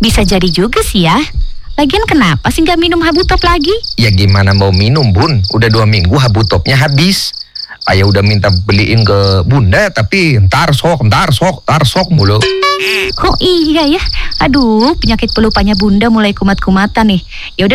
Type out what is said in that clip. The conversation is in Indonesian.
Bisa jadi juga sih ya. Lagian kenapa sih nggak minum Habutop lagi? Ya gimana mau minum, Bun? Udah 2 minggu Habutopnya habis. Ayah udah minta beliin ke Bunda, tapi ntar sok mulu. Oh iya ya. Aduh, penyakit pelupanya Bunda mulai kumat-kumatan nih. Ya udah